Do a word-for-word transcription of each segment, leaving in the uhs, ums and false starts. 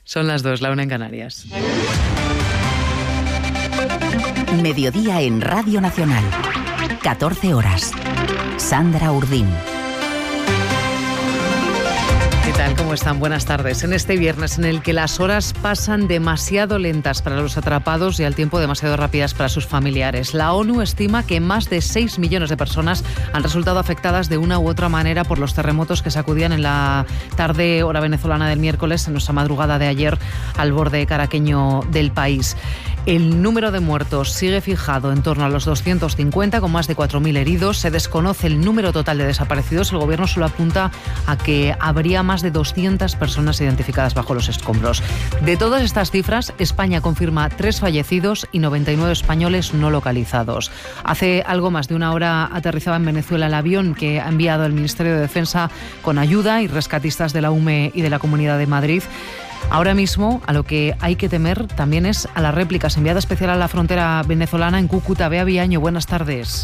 Son las dos, la una en Canarias. Mediodía en Radio Nacional. catorce horas. Sandra Urdín. ¿Qué tal? ¿Cómo están? Buenas tardes. En este viernes en el que las horas pasan demasiado lentas para los atrapados y al tiempo demasiado rápidas para sus familiares, la ONU estima que más de seis millones de personas han resultado afectadas de una u otra manera por los terremotos que sacudían en la tarde hora venezolana del miércoles, en nuestra madrugada de ayer, al borde caraqueño del país. El número de muertos sigue fijado en torno a los doscientos cincuenta, con más de cuatro mil heridos. Se desconoce el número total de desaparecidos. El gobierno solo apunta a que habría más de doscientas personas identificadas bajo los escombros. De todas estas cifras, España confirma tres fallecidos y noventa y nueve españoles no localizados. Hace algo más de una hora aterrizaba en Venezuela el avión que ha enviado el Ministerio de Defensa con ayuda y rescatistas de la U M E y de la Comunidad de Madrid. Ahora mismo, a lo que hay que temer también es a las réplicas. Enviada especial a la frontera venezolana en Cúcuta, Bea Viaño, buenas tardes.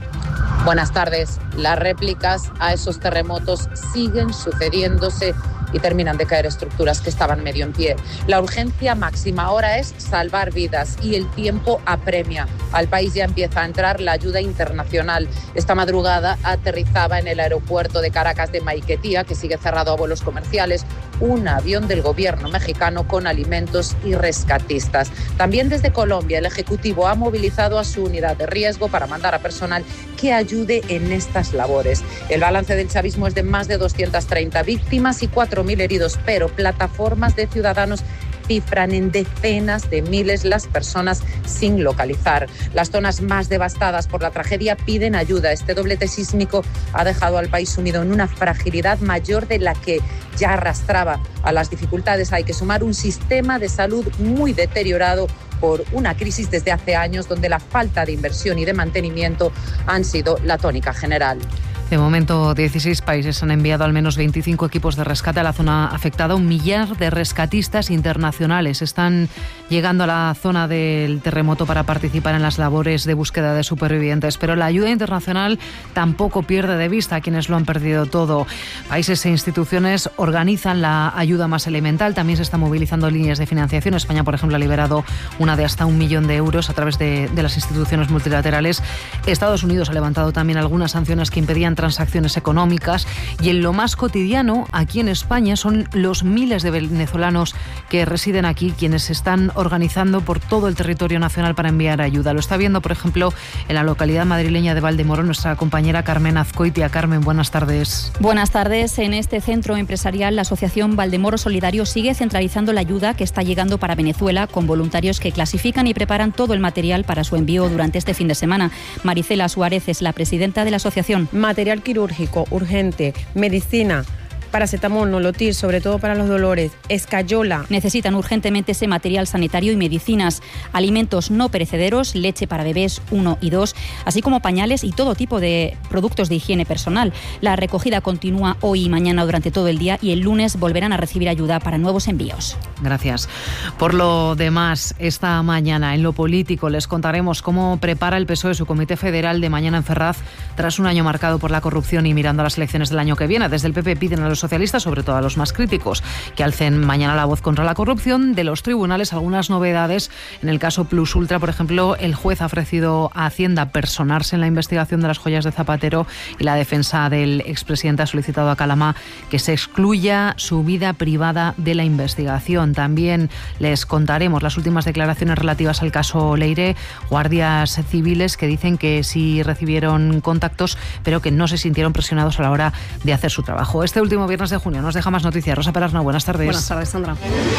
Buenas tardes. Las réplicas a esos terremotos siguen sucediéndose y terminan de caer estructuras que estaban medio en pie. La urgencia máxima ahora es salvar vidas y el tiempo apremia. Al país ya empieza a entrar la ayuda internacional. Esta madrugada aterrizaba en el aeropuerto de Caracas de Maiquetía, que sigue cerrado a vuelos comerciales, un avión del gobierno mexicano con alimentos y rescatistas. También desde Colombia, el Ejecutivo ha movilizado a su unidad de riesgo para mandar a personal que ayude en estas labores. El balance del chavismo es de más de doscientas treinta víctimas y cuatro mil heridos, pero plataformas de ciudadanos cifran en decenas de miles las personas sin localizar. Las zonas más devastadas por la tragedia piden ayuda. Este doblete sísmico ha dejado al país sumido en una fragilidad mayor de la que ya arrastraba. A las dificultades hay que sumar un sistema de salud muy deteriorado por una crisis desde hace años, donde la falta de inversión y de mantenimiento han sido la tónica general. De momento, dieciséis países han enviado al menos veinticinco equipos de rescate a la zona afectada. Un millar de rescatistas internacionales están llegando a la zona del terremoto para participar en las labores de búsqueda de supervivientes. Pero la ayuda internacional tampoco pierde de vista a quienes lo han perdido todo. Países e instituciones organizan la ayuda más elemental. También se están movilizando líneas de financiación. España, por ejemplo, ha liberado una de hasta un millón de euros a través de, de las instituciones multilaterales. Estados Unidos ha levantado también algunas sanciones que impedían transacciones económicas, y en lo más cotidiano aquí en España son los miles de venezolanos que residen aquí quienes se están organizando por todo el territorio nacional para enviar ayuda. Lo está viendo, por ejemplo, en la localidad madrileña de Valdemoro nuestra compañera Carmen Azcoitia. Carmen, buenas tardes. Buenas tardes. En este centro empresarial, la asociación Valdemoro Solidario sigue centralizando la ayuda que está llegando para Venezuela, con voluntarios que clasifican y preparan todo el material para su envío durante este fin de semana. Maricela Suárez es la presidenta de la asociación. Material quirúrgico, urgente, medicina, paracetamol, nolotil, sobre todo para los dolores, escayola. Necesitan urgentemente ese material sanitario y medicinas, alimentos no perecederos, leche para bebés uno y dos, así como pañales y todo tipo de productos de higiene personal. La recogida continúa hoy y mañana durante todo el día, y el lunes volverán a recibir ayuda para nuevos envíos. Gracias. Por lo demás, esta mañana en lo político les contaremos cómo prepara el P S O E su comité federal de mañana en Ferraz, tras un año marcado por la corrupción y mirando a las elecciones del año que viene. Desde el P P piden a los socialistas, sobre todo a los más críticos, que alcen mañana la voz contra la corrupción. De los tribunales, algunas novedades. En el caso Plus Ultra, por ejemplo, el juez ha ofrecido a Hacienda personarse en la investigación de las joyas de Zapatero, y la defensa del expresidente ha solicitado a Calamá que se excluya su vida privada de la investigación. También les contaremos las últimas declaraciones relativas al caso Leire. Guardias civiles que dicen que sí recibieron contactos, pero que no se sintieron presionados a la hora de hacer su trabajo. Este último viernes de junio nos deja más noticias. Rosa Perarnau, buenas tardes. Buenas tardes, Sandra.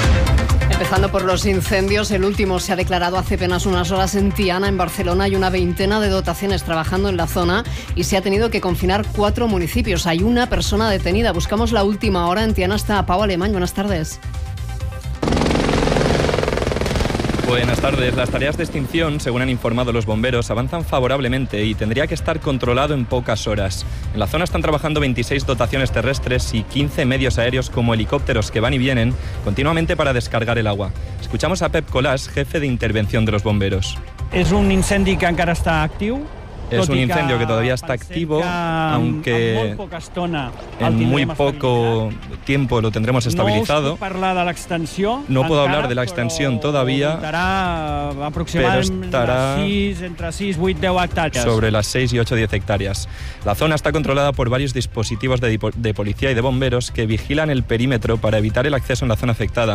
Empezando por los incendios, el último se ha declarado hace apenas unas horas en Tiana, en Barcelona. Hay una veintena de dotaciones trabajando en la zona y se ha tenido que confinar cuatro municipios. Hay una persona detenida. Buscamos la última hora. En Tiana está Pau Alemán. Buenas tardes. Buenas tardes. Las tareas de extinción, según han informado los bomberos, avanzan favorablemente y tendría que estar controlado en pocas horas. En la zona están trabajando veintiséis dotaciones terrestres y quince medios aéreos como helicópteros que van y vienen continuamente para descargar el agua. Escuchamos a Pep Colàs, jefe de intervención de los bomberos. És un incendi que encara està actiu, Es un incendio que todavía está activo, aunque en muy poco tiempo lo tendremos estabilizado. No puedo hablar de la extensión todavía, pero estará sobre las seis y ocho, diez hectáreas. La zona está controlada por varios dispositivos de, de policía y de bomberos que vigilan el perímetro para evitar el acceso en la zona afectada,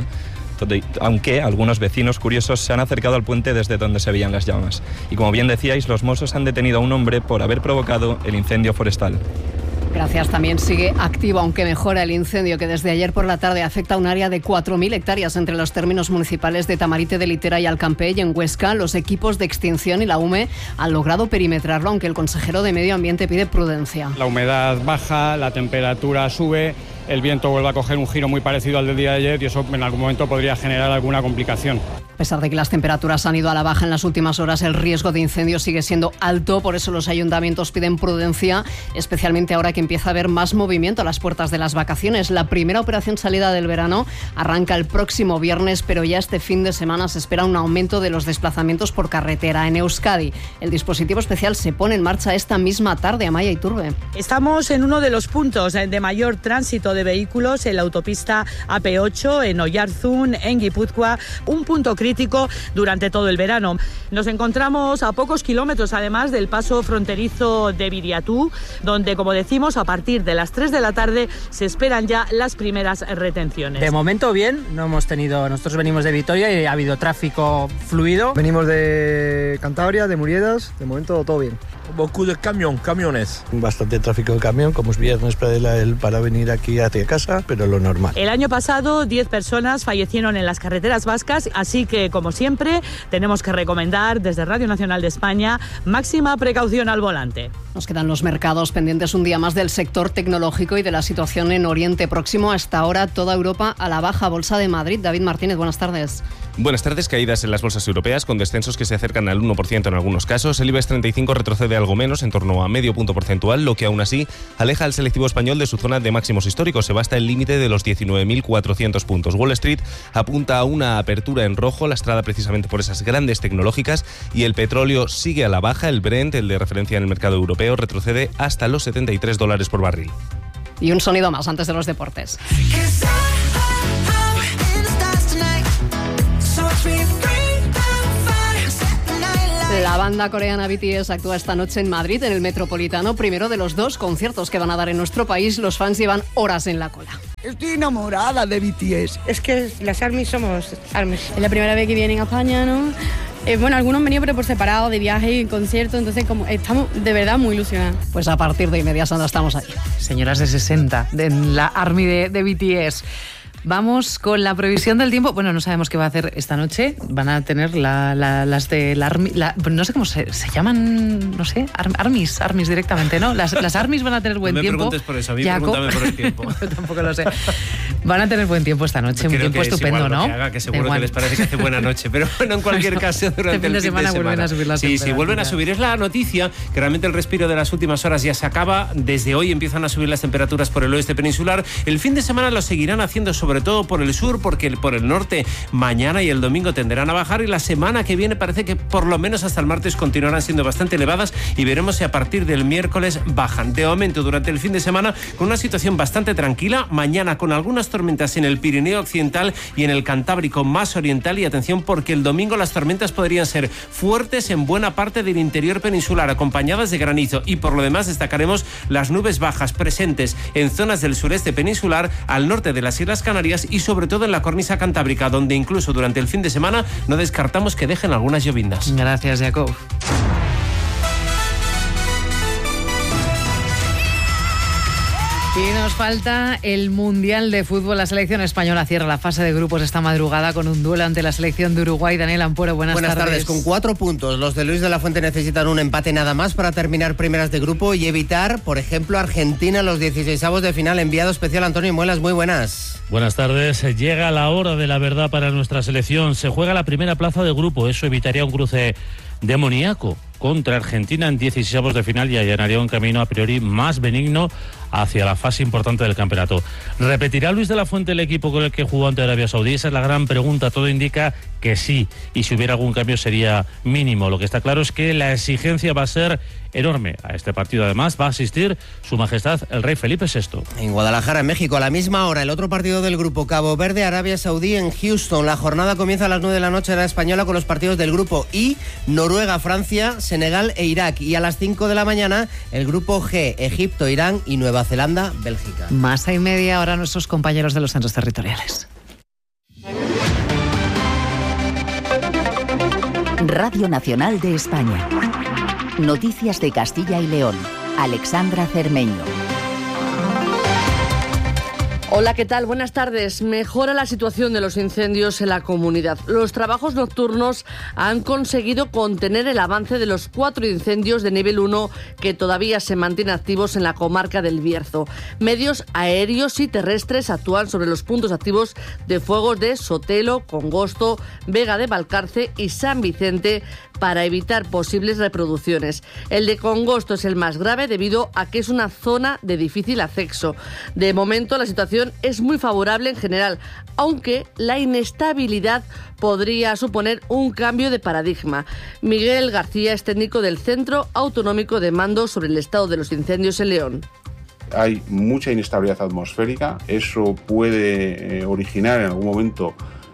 aunque algunos vecinos curiosos se han acercado al puente desde donde se veían las llamas. Y como bien decíais, los Mossos han detenido a un hombre por haber provocado el incendio forestal. Gracias. También sigue activo, aunque mejora, el incendio que desde ayer por la tarde afecta a un área de cuatro mil hectáreas entre los términos municipales de Tamarite de Litera y Alcampé. Y en Huesca, los equipos de extinción y la U M E han logrado perimetrarlo, aunque el consejero de Medio Ambiente pide prudencia. La humedad baja, la temperatura sube, el viento vuelve a coger un giro muy parecido al del día de ayer y eso en algún momento podría generar alguna complicación. A pesar de que las temperaturas han ido a la baja en las últimas horas, el riesgo de incendio sigue siendo alto. Por eso los ayuntamientos piden prudencia, especialmente ahora que empieza a haber más movimiento a las puertas de las vacaciones. La primera operación salida del verano arranca el próximo viernes, pero ya este fin de semana se espera un aumento de los desplazamientos por carretera. En Euskadi, el dispositivo especial se pone en marcha esta misma tarde. Amaya Iturbe. Estamos en uno de los puntos de mayor tránsito de vehículos, en la autopista A P ocho, en Oyarzún, en Guipúzcoa, un punto crítico durante todo el verano. Nos encontramos a pocos kilómetros, además, del paso fronterizo de Viriatú, donde, como decimos, a partir de las tres de la tarde se esperan ya las primeras retenciones. De momento bien, no hemos tenido, nosotros venimos de Vitoria y ha habido tráfico fluido. Venimos de Cantabria, de Muriedas, de momento todo bien. Beaucoup de camión, camiones. Bastante tráfico de camión, como es viernes para, el, para venir aquí hacia casa, pero lo normal. El año pasado, diez personas fallecieron en las carreteras vascas, así que, como siempre, tenemos que recomendar desde Radio Nacional de España máxima precaución al volante. Nos quedan los mercados pendientes un día más del sector tecnológico y de la situación en Oriente Próximo. Hasta ahora, toda Europa a la baja. Bolsa de Madrid. David Martínez, buenas tardes. Buenas tardes. Caídas en las bolsas europeas con descensos que se acercan al uno por ciento en algunos casos. El IBEX treinta y cinco retrocede algo menos, en torno a medio punto porcentual, lo que aún así aleja al selectivo español de su zona de máximos históricos. Se va hasta el límite de los diecinueve mil cuatrocientos puntos. Wall Street apunta a una apertura en rojo, lastrada precisamente por esas grandes tecnológicas, y el petróleo sigue a la baja. El Brent, el de referencia en el mercado europeo, retrocede hasta los setenta y tres dólares por barril. Y un sonido más antes de los deportes. La banda coreana B T S actúa esta noche en Madrid, en el Metropolitano, primero de los dos conciertos que van a dar en nuestro país. Los fans llevan horas en la cola. Estoy enamorada de B T S. Es que las ARMYs somos ARMYs. Es la primera vez que vienen a España, ¿no? Eh, bueno, algunos han venido pero por separado, de viaje y concierto, entonces como estamos de verdad muy ilusionados. Pues a partir de Media Santa estamos ahí. Señoras de sesenta, de la ARMY de, de B T S. Vamos con la previsión del tiempo. Bueno, no sabemos qué va a hacer esta noche. Van a tener la, la, las de la Army, la, no sé cómo se, se llaman, no sé, Armis, Armis directamente, ¿no? Las, las Armis van a tener buen no me tiempo. Me preguntes por eso, a mí Jaco. Pregúntame por el tiempo. Yo tampoco lo sé. Van a tener buen tiempo esta noche, Creo un tiempo que estupendo, es igual ¿no? Lo que haga, que seguro que les parece que hace buena noche, pero bueno, en cualquier bueno, caso, durante este fin de el fin semana, de semana vuelven a subir las Sí, sí, vuelven a subir. Es la noticia que realmente el respiro de las últimas horas ya se acaba. Desde hoy empiezan a subir las temperaturas por el oeste peninsular. El fin de semana lo seguirán haciendo sobre todo por el sur, porque por el norte mañana y el domingo tenderán a bajar, y la semana que viene parece que por lo menos hasta el martes continuarán siendo bastante elevadas, y veremos si a partir del miércoles bajan. De momento, durante el fin de semana, con una situación bastante tranquila, mañana con algunas tormentas en el Pirineo occidental y en el Cantábrico más oriental, y atención porque el domingo las tormentas podrían ser fuertes en buena parte del interior peninsular, acompañadas de granizo, y por lo demás destacaremos las nubes bajas presentes en zonas del sureste peninsular, al norte de las Islas Canarias y sobre todo en la cornisa cantábrica, donde incluso durante el fin de semana no descartamos que dejen algunas llovindas. Gracias, Jacob. Y nos falta el Mundial de Fútbol. La selección española cierra la fase de grupos esta madrugada con un duelo ante la selección de Uruguay. Daniel Ampuero, buenas, buenas tardes. tardes. Con cuatro puntos, los de Luis de la Fuente necesitan un empate nada más para terminar primeras de grupo y evitar, por ejemplo, Argentina en los dieciseisavos de final. Enviado especial Antonio Muelas, muy buenas. Buenas tardes. Llega la hora de la verdad para nuestra selección. Se juega la primera plaza de grupo. Eso evitaría un cruce demoníaco contra Argentina en dieciseisavos de final y allanaría un camino a priori más benigno hacia la fase importante del campeonato. ¿Repetirá Luis de la Fuente el equipo con el que jugó ante Arabia Saudí? Esa es la gran pregunta. Todo indica que sí, y si hubiera algún cambio sería mínimo. Lo que está claro es que la exigencia va a ser enorme. A este partido además va a asistir Su Majestad el Rey Felipe sexto. En Guadalajara, en México, a la misma hora, el otro partido del grupo, Cabo Verde, Arabia Saudí en Houston. La jornada comienza a las nueve de la noche hora española con los partidos del grupo I, Noruega, Francia, Senegal e Irak. Y a las cinco de la mañana el grupo G, Egipto, Irán y Nueva Zelanda, Bélgica. Más y media ahora nuestros compañeros de los centros territoriales. Radio Nacional de España. Noticias de Castilla y León. Alexandra Cermeño. Hola, ¿qué tal? Buenas tardes. Mejora la situación de los incendios en la comunidad. Los trabajos nocturnos han conseguido contener el avance de los cuatro incendios de nivel uno que todavía se mantienen activos en la comarca del Bierzo. Medios aéreos y terrestres actúan sobre los puntos activos de fuegos de Sotelo, Congosto, Vega de Valcarce y San Vicente para evitar posibles reproducciones. El de Congosto es el más grave debido a que es una zona de difícil acceso. De momento la situación es muy favorable en general, aunque la inestabilidad podría suponer un cambio de paradigma. Miguel García es técnico del Centro Autonómico de Mando sobre el estado de los incendios en León. Hay mucha inestabilidad atmosférica, eso puede eh, originar en algún momento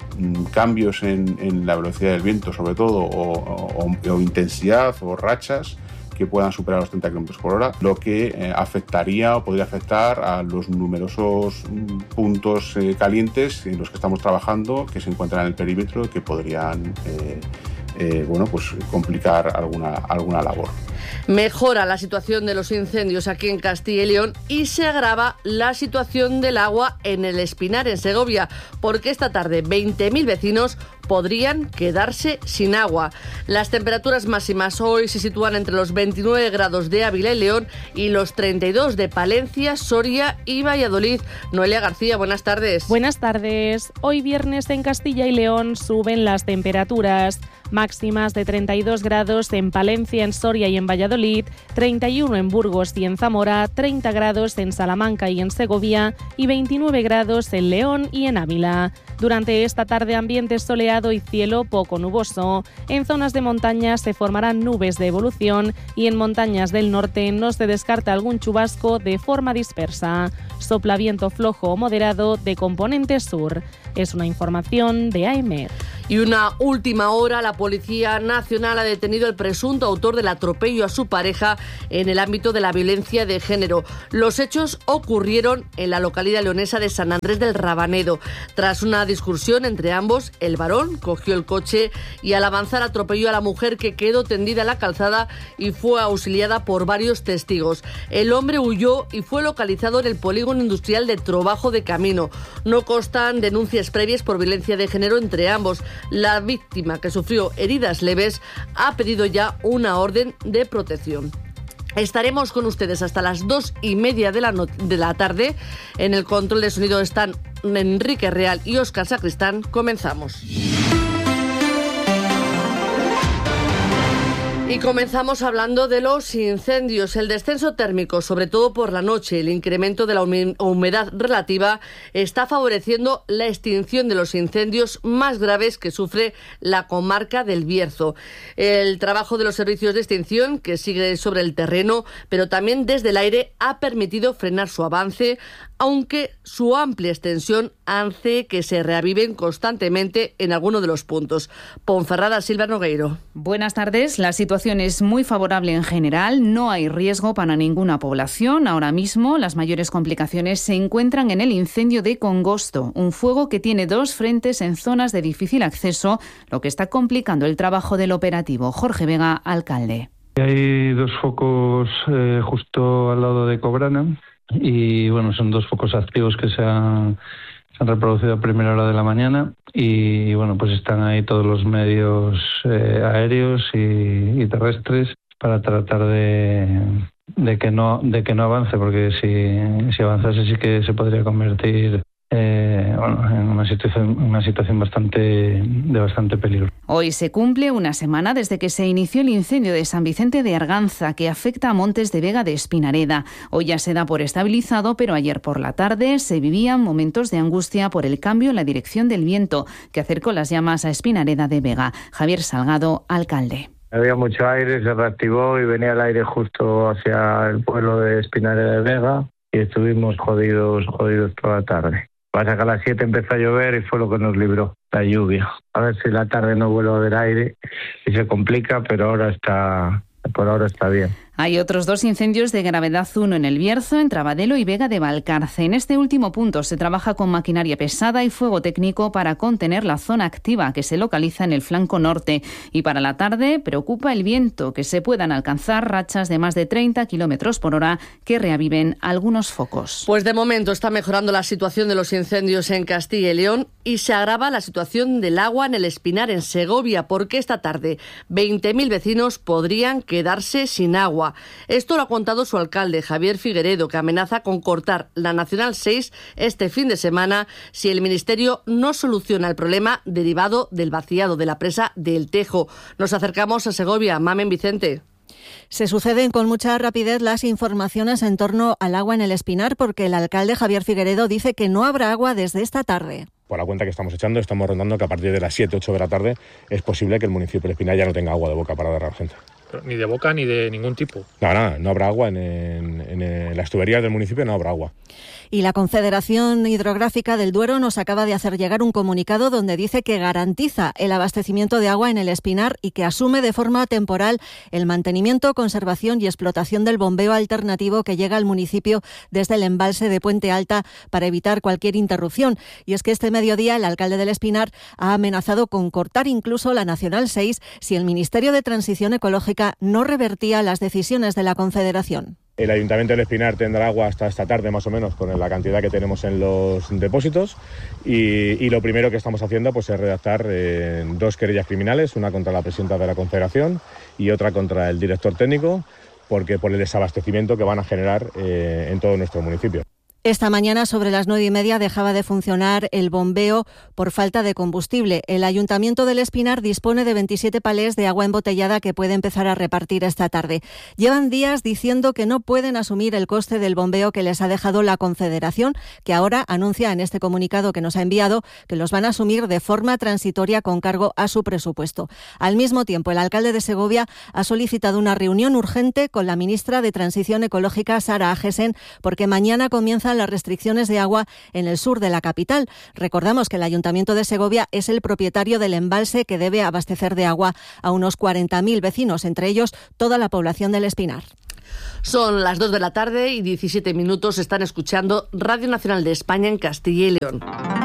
cambios en, en la velocidad del viento, sobre todo, o, o, o intensidad o rachas que puedan superar los treinta kilómetros por hora, lo que eh, afectaría o podría afectar a los numerosos puntos eh, calientes en los que estamos trabajando, que se encuentran en el perímetro y que podrían eh, eh, bueno, pues complicar alguna, alguna labor. Mejora la situación de los incendios aquí en Castilla y León y se agrava la situación del agua en el Espinar, en Segovia, porque esta tarde veinte mil vecinos podrían quedarse sin agua. Las temperaturas máximas hoy se sitúan entre los veintinueve grados de Ávila y León y los treinta y dos de Palencia, Soria y Valladolid. Noelia García, buenas tardes. Buenas tardes. Hoy viernes en Castilla y León suben las temperaturas. Máximas de treinta y dos grados en Palencia, en Soria y en Valladolid, treinta y uno en Burgos y en Zamora, treinta grados en Salamanca y en Segovia y veintinueve grados en León y en Ávila. Durante esta tarde ambiente soleado y cielo poco nuboso. En zonas de montaña se formarán nubes de evolución y en montañas del norte no se descarta algún chubasco de forma dispersa. Sopla viento flojo o moderado de componente sur. Es una información de A E M E D. Y una última hora, la Policía Nacional ha detenido al presunto autor del atropello a su pareja en el ámbito de la violencia de género. Los hechos ocurrieron en la localidad leonesa de San Andrés del Rabanedo. Tras una discusión entre ambos, el varón cogió el coche y al avanzar atropelló a la mujer, que quedó tendida en la calzada y fue auxiliada por varios testigos. El hombre huyó y fue localizado en el polígono industrial de Trobajo de Camino. No constan denuncias previas por violencia de género entre ambos. La víctima, que sufrió heridas leves, ha pedido ya una orden de protección. Estaremos con ustedes hasta las dos y media de la, no- de la tarde. En el control de sonido están Enrique Real y Óscar Sacristán. Comenzamos. Y comenzamos hablando de los incendios. El descenso térmico, sobre todo por la noche, el incremento de la humedad relativa, está favoreciendo la extinción de los incendios más graves que sufre la comarca del Bierzo. El trabajo de los servicios de extinción, que sigue sobre el terreno, pero también desde el aire, ha permitido frenar su avance, aunque su amplia extensión hace que se reaviven constantemente en alguno de los puntos. Ponferrada, Silva Nogueiro. Buenas tardes. La situación es muy favorable en general. No hay riesgo para ninguna población. Ahora mismo las mayores complicaciones se encuentran en el incendio de Congosto, un fuego que tiene dos frentes en zonas de difícil acceso, lo que está complicando el trabajo del operativo. Jorge Vega, alcalde. Hay dos focos eh, justo al lado de Cobrana y bueno, son dos focos activos que se han, se han reproducido a primera hora de la mañana y bueno, pues están ahí todos los medios eh, aéreos y, y terrestres para tratar de, de que no de que no avance, porque si, si avanzase sí que se podría convertir eh, bueno, en una situación, una situación bastante, de bastante peligro. Hoy se cumple una semana desde que se inició el incendio de San Vicente de Arganza, que afecta a Montes de Vega de Espinareda. Hoy ya se da por estabilizado, pero ayer por la tarde se vivían momentos de angustia por el cambio en la dirección del viento, que acercó las llamas a Espinareda de Vega. Javier Salgado, alcalde. Había mucho aire, se reactivó y venía el aire justo hacia el pueblo de Espinareda de Vega y estuvimos jodidos, jodidos toda la tarde. Pasa que a las siete empezó a llover y fue lo que nos libró, la lluvia. A ver si la tarde no vuelve a haber aire y se complica, pero ahora está, por ahora está bien. Hay otros dos incendios de gravedad uno en El Bierzo, en Trabadelo y Vega de Valcarce. En este último punto se trabaja con maquinaria pesada y fuego técnico para contener la zona activa que se localiza en el flanco norte. Y para la tarde preocupa el viento, que se puedan alcanzar rachas de más de treinta kilómetros por hora que reaviven algunos focos. Pues de momento está mejorando la situación de los incendios en Castilla y León y se agrava la situación del agua en el Espinar, en Segovia, porque esta tarde veinte mil vecinos podrían quedarse sin agua. Esto lo ha contado su alcalde, Javier Figueredo, que amenaza con cortar la Nacional seis este fin de semana si el Ministerio no soluciona el problema derivado del vaciado de la presa del Tejo. Nos acercamos a Segovia. Mamen Vicente. Se suceden con mucha rapidez las informaciones en torno al agua en el Espinar, porque el alcalde Javier Figueredo dice que no habrá agua desde esta tarde. Por la cuenta que estamos echando, estamos rondando que a partir de las siete, ocho de la tarde es posible que el municipio de Espinar ya no tenga agua de boca para dar a la gente. Ni de boca ni de ningún tipo. No, no, no habrá agua en, en, en las tuberías del municipio, no habrá agua. Y la Confederación Hidrográfica del Duero nos acaba de hacer llegar un comunicado donde dice que garantiza el abastecimiento de agua en el Espinar y que asume de forma temporal el mantenimiento, conservación y explotación del bombeo alternativo que llega al municipio desde el embalse de Puente Alta para evitar cualquier interrupción. Y es que este mediodía el alcalde del Espinar ha amenazado con cortar incluso la Nacional seis si el Ministerio de Transición Ecológica no revertía las decisiones de la Confederación. El Ayuntamiento del Espinar tendrá agua hasta esta tarde más o menos con la cantidad que tenemos en los depósitos y, y lo primero que estamos haciendo pues es redactar eh, dos querellas criminales, una contra la presidenta de la Confederación y otra contra el director técnico, porque por el desabastecimiento que van a generar eh, en todo nuestro municipio. Esta mañana, sobre las nueve y media, dejaba de funcionar el bombeo por falta de combustible. El Ayuntamiento del Espinar dispone de veintisiete palés de agua embotellada que puede empezar a repartir esta tarde. Llevan días diciendo que no pueden asumir el coste del bombeo que les ha dejado la Confederación, que ahora anuncia en este comunicado que nos ha enviado que los van a asumir de forma transitoria con cargo a su presupuesto. Al mismo tiempo, el alcalde de Segovia ha solicitado una reunión urgente con la ministra de Transición Ecológica, Sara Agesen, porque mañana comienza las restricciones de agua en el sur de la capital. Recordamos que el Ayuntamiento de Segovia es el propietario del embalse que debe abastecer de agua a unos cuarenta mil vecinos, entre ellos toda la población del Espinar. Son las dos de la tarde y diecisiete minutos. Están escuchando Radio Nacional de España en Castilla y León.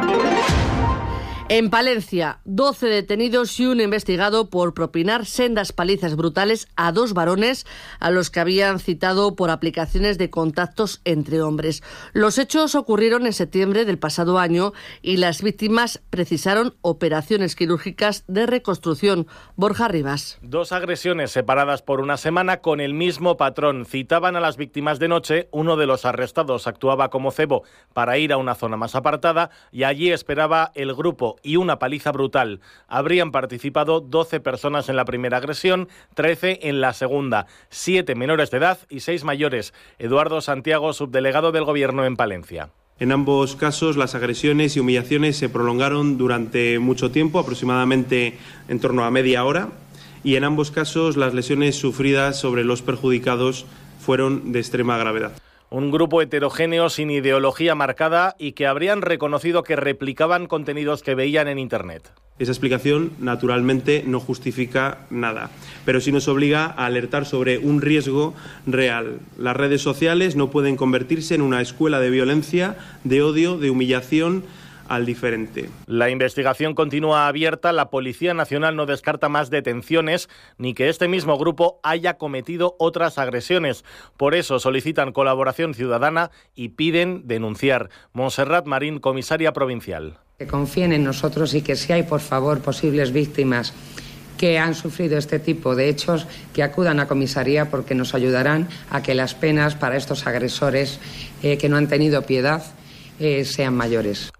En Palencia, doce detenidos y un investigado por propinar sendas palizas brutales a dos varones a los que habían citado por aplicaciones de contactos entre hombres. Los hechos ocurrieron en septiembre del pasado año y las víctimas precisaron operaciones quirúrgicas de reconstrucción. Borja Rivas. Dos agresiones separadas por una semana con el mismo patrón. Citaban a las víctimas de noche, uno de los arrestados actuaba como cebo para ir a una zona más apartada y allí esperaba el grupo y una paliza brutal. Habrían participado doce personas en la primera agresión, trece en la segunda, siete menores de edad y seis mayores. Eduardo Santiago, subdelegado del Gobierno en Palencia. En ambos casos, las agresiones y humillaciones se prolongaron durante mucho tiempo, aproximadamente en torno a media hora, y en ambos casos las lesiones sufridas sobre los perjudicados fueron de extrema gravedad. Un grupo heterogéneo sin ideología marcada y que habrían reconocido que replicaban contenidos que veían en Internet. Esa explicación, naturalmente, no justifica nada, pero sí nos obliga a alertar sobre un riesgo real. Las redes sociales no pueden convertirse en una escuela de violencia, de odio, de humillación al diferente. La investigación continúa abierta. La Policía Nacional no descarta más detenciones ni que este mismo grupo haya cometido otras agresiones. Por eso solicitan colaboración ciudadana y piden denunciar. Montserrat Marín, comisaria provincial. Que confíen en nosotros y que si hay, por favor, posibles víctimas que han sufrido este tipo de hechos, que acudan a comisaría porque nos ayudarán a que las penas para estos agresores eh, que no han tenido piedad Eh, sean mayores.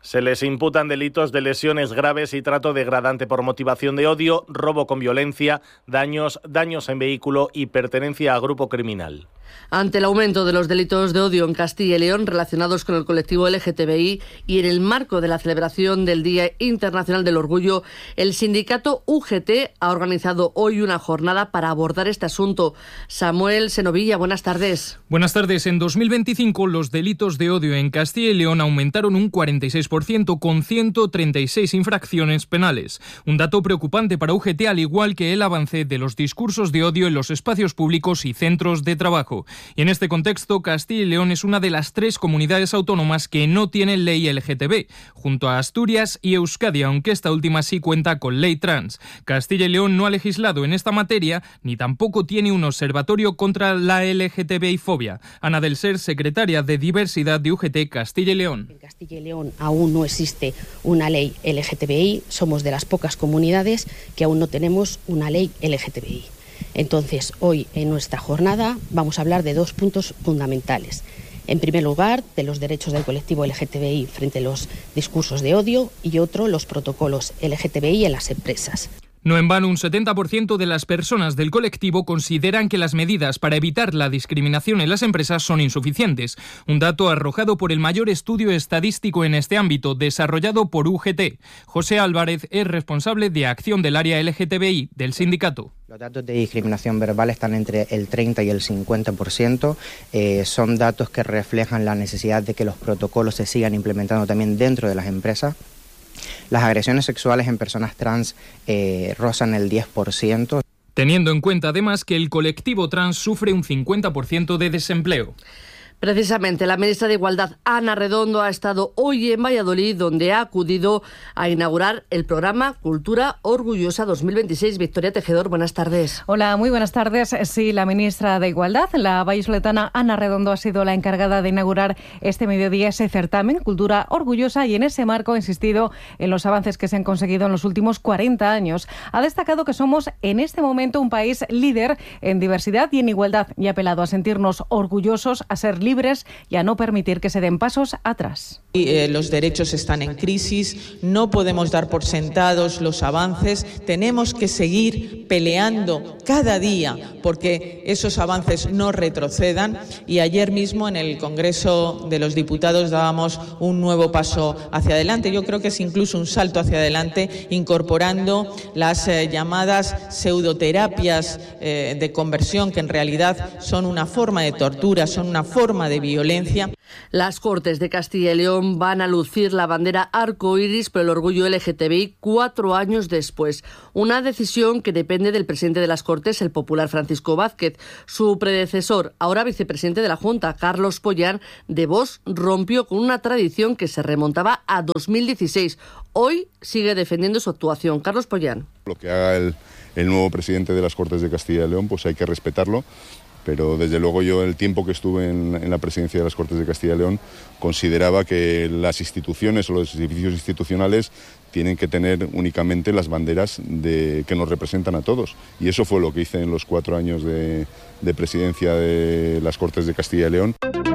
Se les imputan delitos de lesiones graves y trato degradante por motivación de odio, robo con violencia, daños, daños en vehículo y pertenencia a grupo criminal. Ante el aumento de los delitos de odio en Castilla y León relacionados con el colectivo L G T B I y en el marco de la celebración del Día Internacional del Orgullo, el sindicato U G T ha organizado hoy una jornada para abordar este asunto. Samuel Senovilla, buenas tardes. Buenas tardes. En dos mil veinticinco los delitos de odio en Castilla y León aumentaron un cuarenta y seis por ciento con ciento treinta y seis infracciones penales. Un dato preocupante para U G T, al igual que el avance de los discursos de odio en los espacios públicos y centros de trabajo. Y en este contexto, Castilla y León es una de las tres comunidades autónomas que no tienen ley L G T B, junto a Asturias y Euskadi, aunque esta última sí cuenta con ley trans. Castilla y León no ha legislado en esta materia, ni tampoco tiene un observatorio contra la L G T B I fobia. Ana del Ser, secretaria de Diversidad de U G T Castilla y León. En Castilla y León aún no existe una ley L G T B I, somos de las pocas comunidades que aún no tenemos una ley L G T B I. Entonces, hoy en nuestra jornada vamos a hablar de dos puntos fundamentales. En primer lugar, de los derechos del colectivo L G T B I frente a los discursos de odio y otro, los protocolos L G T B I en las empresas. No en vano, un setenta por ciento de las personas del colectivo consideran que las medidas para evitar la discriminación en las empresas son insuficientes. Un dato arrojado por el mayor estudio estadístico en este ámbito, desarrollado por U G T. José Álvarez es responsable de acción del área L G T B I del sindicato. Los datos de discriminación verbal están entre el treinta y el cincuenta por ciento. Eh, son datos que reflejan la necesidad de que los protocolos se sigan implementando también dentro de las empresas. Las agresiones sexuales en personas trans eh, rozan el diez por ciento. Teniendo en cuenta además que el colectivo trans sufre un cincuenta por ciento de desempleo. Precisamente, la ministra de Igualdad, Ana Redondo, ha estado hoy en Valladolid, donde ha acudido a inaugurar el programa Cultura Orgullosa dos mil veintiséis. Victoria Tejedor, buenas tardes. Hola, muy buenas tardes. Sí, la ministra de Igualdad, la vallisoletana Ana Redondo, ha sido la encargada de inaugurar este mediodía ese certamen, Cultura Orgullosa, y en ese marco ha insistido en los avances que se han conseguido en los últimos cuarenta años. Ha destacado que somos en este momento un país líder en diversidad y en igualdad, y ha apelado a sentirnos orgullosos, a ser libres y a no permitir que se den pasos atrás. Y, eh, los derechos están en crisis, no podemos dar por sentados los avances, tenemos que seguir peleando cada día porque esos avances no retrocedan, y ayer mismo en el Congreso de los Diputados dábamos un nuevo paso hacia adelante. Yo creo que es incluso un salto hacia adelante, incorporando las eh, llamadas pseudoterapias eh, de conversión, que en realidad son una forma de tortura, son una forma de violencia. Las Cortes de Castilla y León van a lucir la bandera arcoíris por el orgullo L G T B I cuatro años después. Una decisión que depende del presidente de las Cortes, el popular Francisco Vázquez. Su predecesor, ahora vicepresidente de la Junta, Carlos Pollán, de Vox, rompió con una tradición que se remontaba a dos mil dieciséis. Hoy sigue defendiendo su actuación. Carlos Pollán. Lo que haga el, el nuevo presidente de las Cortes de Castilla y León, pues hay que respetarlo. Pero desde luego yo, el tiempo que estuve en, en la presidencia de las Cortes de Castilla y León, consideraba que las instituciones o los edificios institucionales tienen que tener únicamente las banderas de, que nos representan a todos. Y eso fue lo que hice en los cuatro años de, de presidencia de las Cortes de Castilla y León.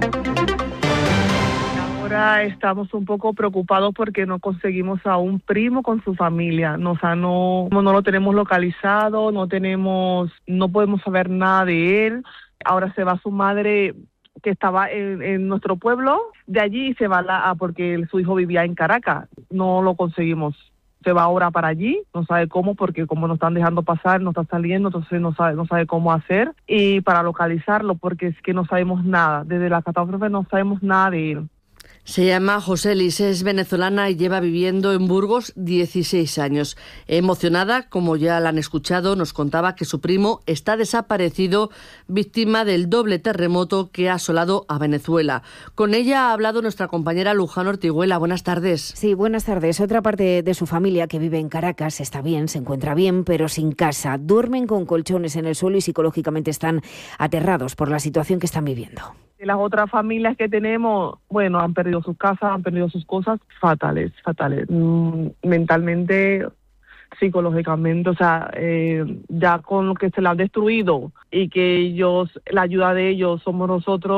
Ahora estamos un poco preocupados porque no conseguimos a un primo con su familia. No, o sea, no, no lo tenemos localizado, no tenemos, no podemos saber nada de él. Ahora se va su madre, que estaba en, en nuestro pueblo, de allí, y se va la, porque su hijo vivía en Caracas. No lo conseguimos. Se va ahora para allí, no sabe cómo, porque como nos están dejando pasar, no está saliendo, entonces no sabe, no sabe cómo hacer. Y para localizarlo, porque es que no sabemos nada. Desde la catástrofe no sabemos nada de él. Se llama José Lis, es venezolana y lleva viviendo en Burgos dieciséis años. Emocionada, como ya la han escuchado, nos contaba que su primo está desaparecido, víctima del doble terremoto que ha asolado a Venezuela. Con ella ha hablado nuestra compañera Luján Ortiguela. Buenas tardes. Sí, buenas tardes. Otra parte de su familia, que vive en Caracas, está bien, se encuentra bien, pero sin casa. Duermen con colchones en el suelo y psicológicamente están aterrados por la situación que están viviendo. Las otras familias que tenemos, bueno, han perdido sus casas, han perdido sus cosas, fatales, fatales, mm, mentalmente, psicológicamente, o sea, eh, ya con lo que se le han destruido y que ellos, la ayuda de ellos somos nosotros,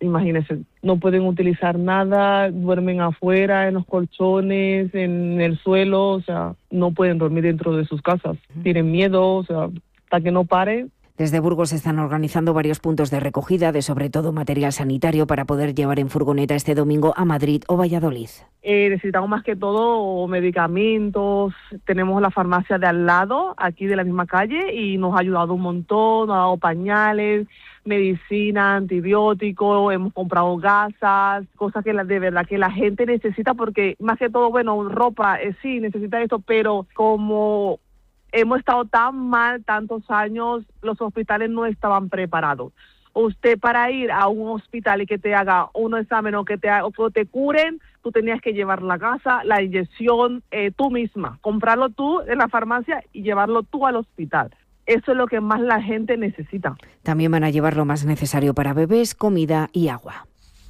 imagínense, no pueden utilizar nada, duermen afuera, en los colchones, en el suelo, o sea, no pueden dormir dentro de sus casas. Tienen miedo, o sea, hasta que no pare. Desde Burgos están organizando varios puntos de recogida de sobre todo material sanitario para poder llevar en furgoneta este domingo a Madrid o Valladolid. Eh, necesitamos más que todo medicamentos. Tenemos la farmacia de al lado, aquí de la misma calle, y nos ha ayudado un montón, nos ha dado pañales, medicina, antibióticos, hemos comprado gasas, cosas que la, de verdad que la gente necesita, porque más que todo, bueno, ropa, eh, sí, necesita esto, pero como hemos estado tan mal tantos años, los hospitales no estaban preparados. Usted para ir a un hospital y que te haga un examen o que te, o que te curen, tú tenías que llevar la gasa, la inyección, eh, tú misma, comprarlo tú en la farmacia y llevarlo tú al hospital. Eso es lo que más la gente necesita. También van a llevar lo más necesario para bebés, comida y agua.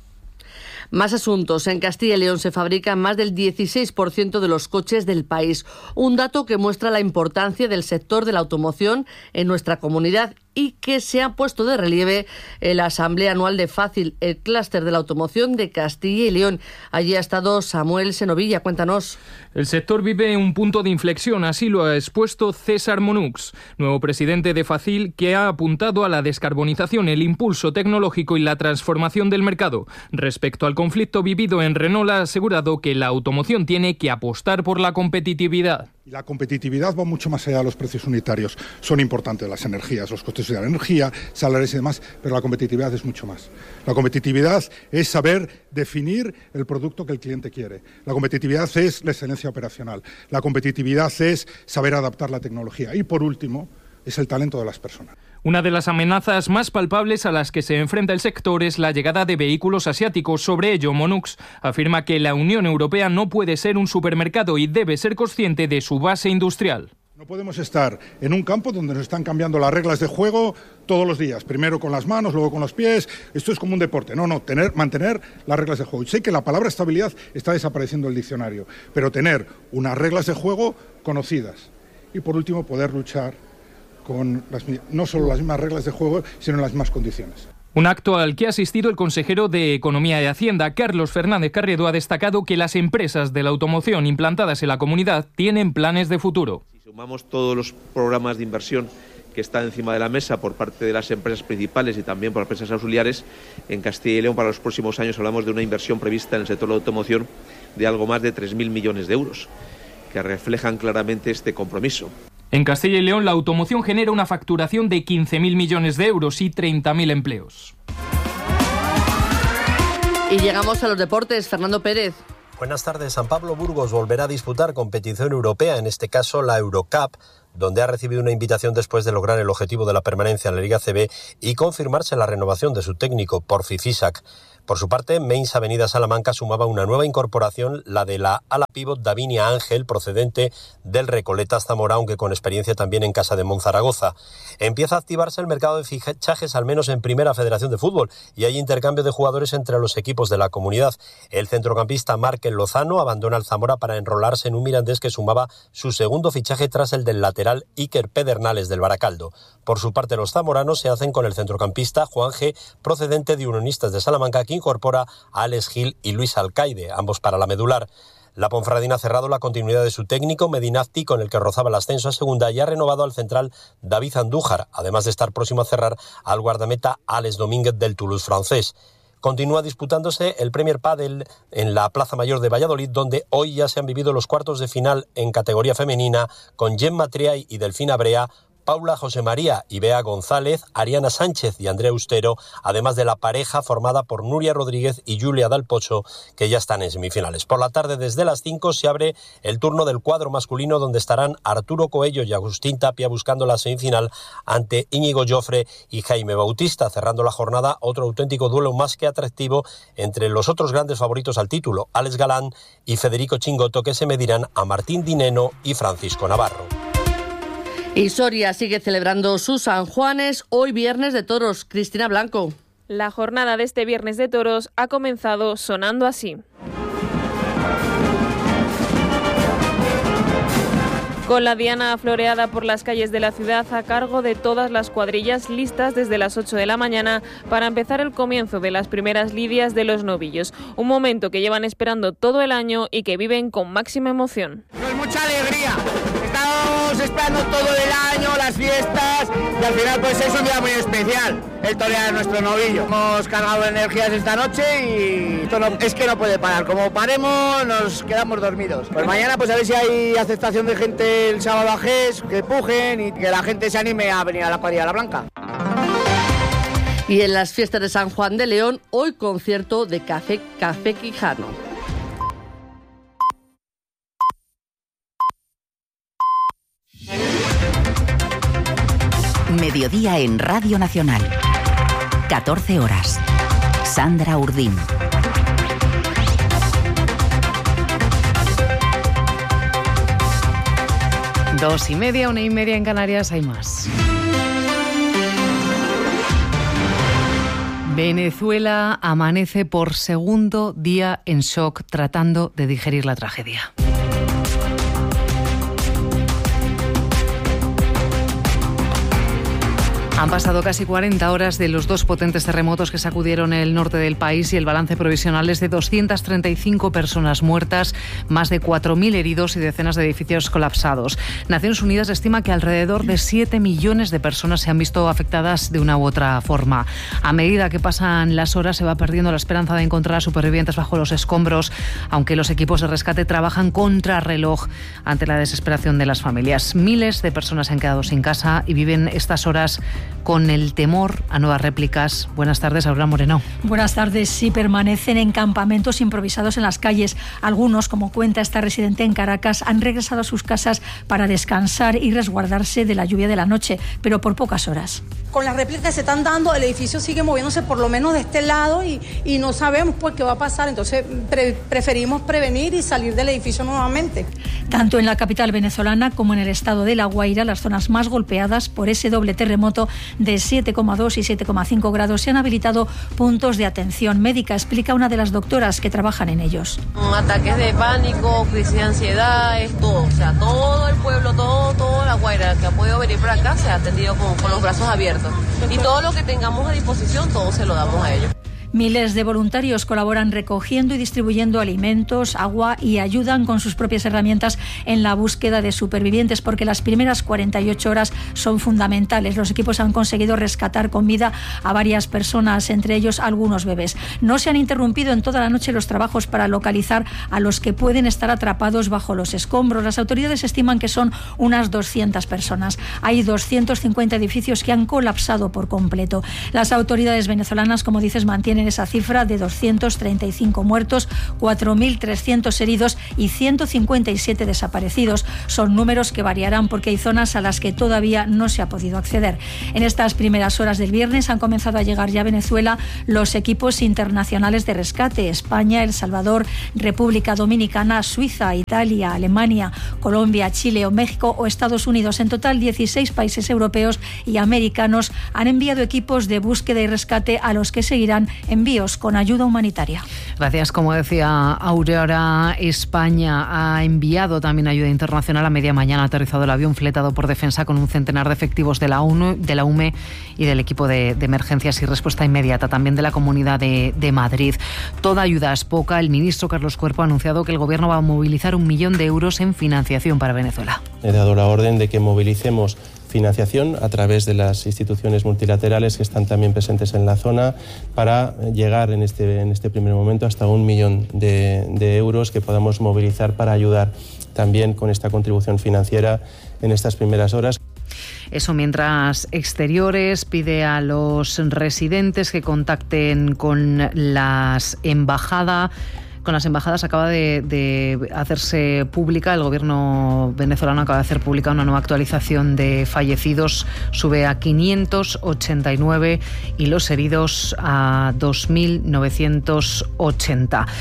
Más asuntos. En Castilla y León se fabrican más del dieciséis por ciento de los coches del país. Un dato que muestra la importancia del sector de la automoción en nuestra comunidad y que se ha puesto de relieve en la Asamblea Anual de Fácil, el clúster de la automoción de Castilla y León. Allí ha estado Samuel Senovilla. Cuéntanos. El sector vive un punto de inflexión, así lo ha expuesto César Monux, nuevo presidente de Facil, que ha apuntado a la descarbonización, el impulso tecnológico y la transformación del mercado. Respecto al conflicto vivido en Renault, ha asegurado que la automoción tiene que apostar por la competitividad. Y la competitividad va mucho más allá de los precios unitarios. Son importantes las energías, los costes de la energía, salarios y demás, pero la competitividad es mucho más. La competitividad es saber definir el producto que el cliente quiere. La competitividad es la excelencia operacional. La competitividad es saber adaptar la tecnología. Y por último, es el talento de las personas. Una de las amenazas más palpables a las que se enfrenta el sector es la llegada de vehículos asiáticos. Sobre ello, Monux afirma que la Unión Europea no puede ser un supermercado y debe ser consciente de su base industrial. No podemos estar en un campo donde nos están cambiando las reglas de juego todos los días, primero con las manos, luego con los pies. Esto es como un deporte. No, no, tener, mantener las reglas de juego. Y sé que la palabra estabilidad está desapareciendo del diccionario, pero tener unas reglas de juego conocidas. Y por último, poder luchar con las, no solo las mismas reglas de juego, sino en las mismas condiciones. Un acto al que ha asistido el consejero de Economía y Hacienda, Carlos Fernández Carriedo, ha destacado que las empresas de la automoción implantadas en la comunidad tienen planes de futuro. Si sumamos todos los programas de inversión que están encima de la mesa por parte de las empresas principales y también por las empresas auxiliares, en Castilla y León para los próximos años hablamos de una inversión prevista en el sector de la automoción de algo más de tres mil millones de euros, que reflejan claramente este compromiso. En Castilla y León, la automoción genera una facturación de quince mil millones de euros y treinta mil empleos. Y llegamos a los deportes. Fernando Pérez. Buenas tardes. San Pablo Burgos volverá a disputar competición europea, en este caso la Eurocup, donde ha recibido una invitación después de lograr el objetivo de la permanencia en la Liga C B y confirmarse la renovación de su técnico, Porfi Fisac. Por su parte, Mainz Avenida Salamanca sumaba una nueva incorporación, la de la ala pívot Davinia Ángel, procedente del Recoletas Zamora, aunque con experiencia también en Casa de Monzaragoza. Empieza a activarse el mercado de fichajes, al menos en Primera Federación de Fútbol, y hay intercambio de jugadores entre los equipos de la comunidad. El centrocampista Márquez Lozano abandona el Zamora para enrolarse en un Mirandés que sumaba su segundo fichaje tras el del lateral Iker Pedernales del Baracaldo. Por su parte, los zamoranos se hacen con el centrocampista Juan G, procedente de Unionistas de Salamanca, que incorpora a Alex Gil y Luis Alcaide, ambos para la medular. La Ponferradina ha cerrado la continuidad de su técnico, Medinazti, con el que rozaba el ascenso a segunda, y ha renovado al central David Andújar, además de estar próximo a cerrar al guardameta Alex Domínguez del Toulouse francés. Continúa disputándose el Premier Padel en la Plaza Mayor de Valladolid, donde hoy ya se han vivido los cuartos de final en categoría femenina con Gemma Triay y Delfina Brea, Paula José María y Bea González, Ariana Sánchez y Andrea Austero, además de la pareja formada por Nuria Rodríguez y Julia Dalpocho, que ya están en semifinales. Por la tarde, desde las cinco, se abre el turno del cuadro masculino, donde estarán Arturo Coello y Agustín Tapia buscando la semifinal ante Íñigo Jofre y Jaime Bautista. Cerrando la jornada, otro auténtico duelo más que atractivo entre los otros grandes favoritos al título, Alex Galán y Federico Chingoto, que se medirán a Martín Dineno y Francisco Navarro. Y Soria sigue celebrando sus San Juanes, hoy viernes de toros. Cristina Blanco. La jornada de este viernes de toros ha comenzado sonando así. Con la diana floreada por las calles de la ciudad a cargo de todas las cuadrillas listas desde las ocho de la mañana para empezar el comienzo de las primeras lidias de los novillos. Un momento que llevan esperando todo el año y que viven con máxima emoción. Con mucha alegría. Estamos esperando todo el año, las fiestas, y al final pues es un día muy especial, el torear nuestro novillo. Hemos cargado energías esta noche y esto no, es que no puede parar. Como paremos, nos quedamos dormidos. Pues mañana pues a ver si hay aceptación de gente el sábado a Ges, que pujen y que la gente se anime a venir a la cuadrilla La Blanca. Y en las fiestas de San Juan de León, hoy concierto de Café, Café Quijano. Mediodía en Radio Nacional. catorce horas. Sandra Urdín. Dos y media, una y media en Canarias, hay más. Venezuela amanece por segundo día en shock tratando de digerir la tragedia. Han pasado casi cuarenta horas de los dos potentes terremotos que sacudieron el norte del país y el balance provisional es de doscientas treinta y cinco personas muertas, más de cuatro mil heridos y decenas de edificios colapsados. Naciones Unidas estima que alrededor de siete millones de personas se han visto afectadas de una u otra forma. A medida que pasan las horas se va perdiendo la esperanza de encontrar a supervivientes bajo los escombros, aunque los equipos de rescate trabajan contrarreloj ante la desesperación de las familias. Miles de personas se han quedado sin casa y viven estas horas con el temor a nuevas réplicas. Buenas tardes, Aurora Moreno. Buenas tardes. Sí, permanecen en campamentos improvisados en las calles. Algunos, como cuenta esta residente en Caracas, han regresado a sus casas para descansar y resguardarse de la lluvia de la noche, pero por pocas horas. Con las réplicas que se están dando, el edificio sigue moviéndose por lo menos de este lado y, y no sabemos pues qué va a pasar. Entonces pre- preferimos prevenir y salir del edificio nuevamente. Tanto en la capital venezolana como en el estado de La Guaira, las zonas más golpeadas por ese doble terremoto de siete coma dos y siete coma cinco grados, se han habilitado puntos de atención médica, explica una de las doctoras que trabajan en ellos. Ataques de pánico, crisis de ansiedad, es todo, o sea, todo el pueblo, todo, todo La Guaira que ha podido venir para acá se ha atendido con, con los brazos abiertos. Y todo lo que tengamos a disposición, todo se lo damos a ellos. Miles de voluntarios colaboran recogiendo y distribuyendo alimentos, agua y ayudan con sus propias herramientas en la búsqueda de supervivientes, porque las primeras cuarenta y ocho horas son fundamentales. Los equipos han conseguido rescatar con vida a varias personas, entre ellos algunos bebés. No se han interrumpido en toda la noche los trabajos para localizar a los que pueden estar atrapados bajo los escombros. Las autoridades estiman que son unas doscientas personas. Hay doscientos cincuenta edificios que han colapsado por completo. Las autoridades venezolanas, como dices, mantienen esa cifra de doscientos treinta y cinco muertos, cuatro mil trescientos heridos y ciento cincuenta y siete desaparecidos. Son números que variarán porque hay zonas a las que todavía no se ha podido acceder. En estas primeras horas del viernes han comenzado a llegar ya a Venezuela los equipos internacionales de rescate. España, El Salvador, República Dominicana, Suiza, Italia, Alemania, Colombia, Chile o México o Estados Unidos. En total, dieciséis países europeos y americanos han enviado equipos de búsqueda y rescate, a los que seguirán envíos con ayuda humanitaria. Gracias. Como decía Aurora, España ha enviado también ayuda internacional. A media mañana ha aterrizado el avión fletado por Defensa con un centenar de efectivos de la ONU, de la U M E y del equipo de, de emergencias y respuesta inmediata, también de la Comunidad de, de Madrid. Toda ayuda es poca. El ministro Carlos Cuerpo ha anunciado que el gobierno va a movilizar un millón de euros en financiación para Venezuela. He dado la orden de que movilicemos financiación a través de las instituciones multilaterales que están también presentes en la zona para llegar en este, en este primer momento hasta un millón de, de euros que podamos movilizar para ayudar también con esta contribución financiera en estas primeras horas. Eso mientras Exteriores pide a los residentes que contacten con las embajadas. Con las embajadas acaba de, de hacerse pública, el gobierno venezolano acaba de hacer pública una nueva actualización de fallecidos, sube a quinientos ochenta y nueve y los heridos a dos mil novecientos ochenta.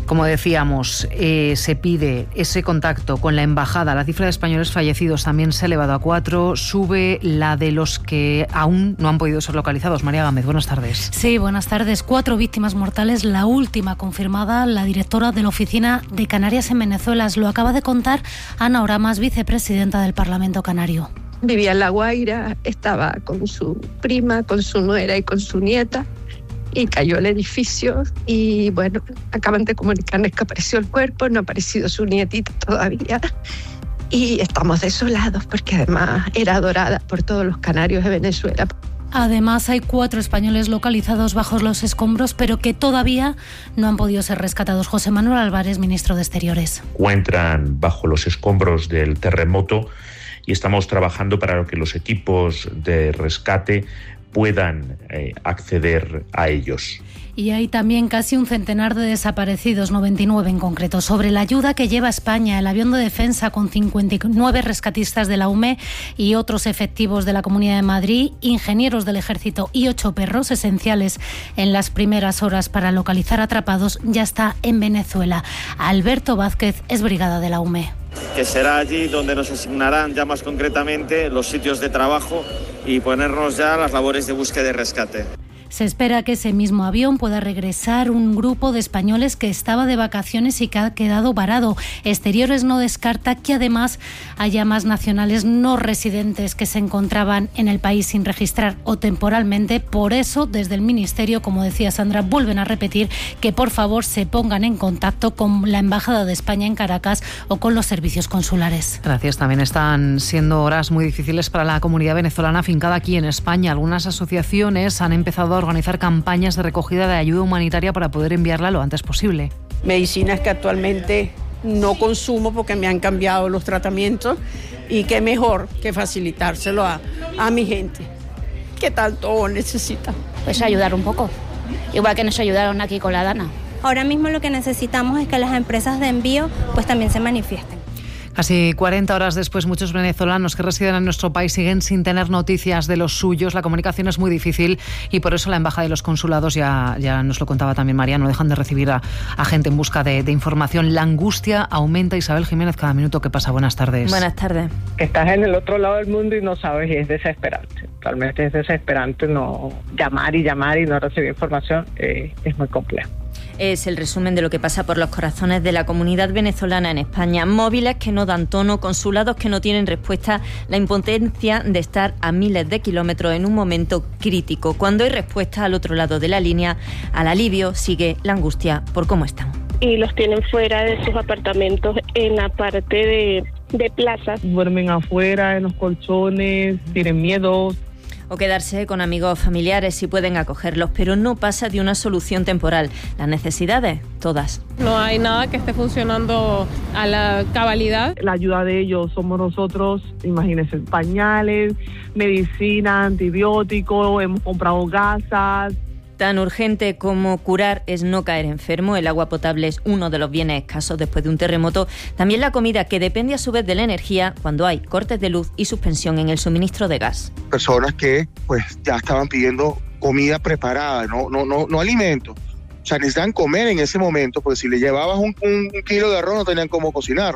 Como decíamos, eh, se pide ese contacto con la embajada. La cifra de españoles fallecidos también se ha elevado a cuatro. Sube la de los que aún no han podido ser localizados. María Gámez, buenas tardes. Sí, buenas tardes. Cuatro víctimas mortales, la última confirmada, la directora de la Oficina de Canarias en Venezuela. Lo acaba de contar Ana Oramas, vicepresidenta del Parlamento Canario. Vivía en La Guaira, estaba con su prima, con su nuera y con su nieta. Y cayó el edificio y, bueno, acaban de comunicarnos que apareció el cuerpo, no ha aparecido su nietita todavía. Y estamos desolados porque además era adorada por todos los canarios de Venezuela. Además, hay cuatro españoles localizados bajo los escombros, pero que todavía no han podido ser rescatados. José Manuel Álvarez, ministro de Exteriores. Encuentran bajo los escombros del terremoto y estamos trabajando para que los equipos de rescate puedan eh, acceder a ellos. Y hay también casi un centenar de desaparecidos, noventa y nueve en concreto. Sobre la ayuda que lleva España, el avión de defensa con cincuenta y nueve rescatistas de la U M E y otros efectivos de la Comunidad de Madrid, ingenieros del Ejército y ocho perros esenciales en las primeras horas para localizar atrapados, ya está en Venezuela. Alberto Vázquez es brigada de la U M E. Que será allí donde nos asignarán ya más concretamente los sitios de trabajo y ponernos ya a las labores de búsqueda y rescate. Se espera que ese mismo avión pueda regresar un grupo de españoles que estaba de vacaciones y que ha quedado varado. Exteriores no descarta que además haya más nacionales no residentes que se encontraban en el país sin registrar o temporalmente. Por eso, desde el Ministerio, como decía Sandra, vuelven a repetir que por favor se pongan en contacto con la Embajada de España en Caracas o con los servicios consulares. Gracias. También están siendo horas muy difíciles para la comunidad venezolana afincada aquí en España. Algunas asociaciones han empezado a organizar campañas de recogida de ayuda humanitaria para poder enviarla lo antes posible. Medicinas que actualmente no consumo porque me han cambiado los tratamientos y qué mejor que facilitárselo a, a mi gente que tanto necesita. Pues ayudar un poco, igual que nos ayudaron aquí con la Dana. Ahora mismo lo que necesitamos es que las empresas de envío pues también se manifiesten. Casi cuarenta horas después, muchos venezolanos que residen en nuestro país siguen sin tener noticias de los suyos. La comunicación es muy difícil y por eso la embajada y los consulados, ya, ya nos lo contaba también María, no dejan de recibir a, a gente en busca de, de información. La angustia aumenta. Isabel Jiménez, cada minuto que pasa. Buenas tardes. Buenas tardes. Estás en el otro lado del mundo y no sabes, y es desesperante. Realmente es desesperante no llamar y llamar y no recibir información. Eh, es muy complejo. Es el resumen de lo que pasa por los corazones de la comunidad venezolana en España. Móviles que no dan tono, consulados que no tienen respuesta, la impotencia de estar a miles de kilómetros en un momento crítico. Cuando hay respuesta al otro lado de la línea, al alivio sigue la angustia por cómo están. Y los tienen fuera de sus apartamentos en la parte de, de plaza. Duermen afuera, en los colchones, tienen miedo. O quedarse con amigos familiares si pueden acogerlos, pero no pasa de una solución temporal. Las necesidades, todas. No hay nada que esté funcionando a la cabalidad. La ayuda de ellos somos nosotros, imagínense, pañales, medicina, antibióticos, hemos comprado gasas. Tan urgente como curar es no caer enfermo. El agua potable es uno de los bienes escasos después de un terremoto. También la comida, que depende a su vez de la energía cuando hay cortes de luz y suspensión en el suministro de gas. Personas que pues ya estaban pidiendo comida preparada, no, no, no, no alimentos. O sea, necesitan comer en ese momento, porque si le llevabas un, un, un kilo de arroz no tenían cómo cocinar.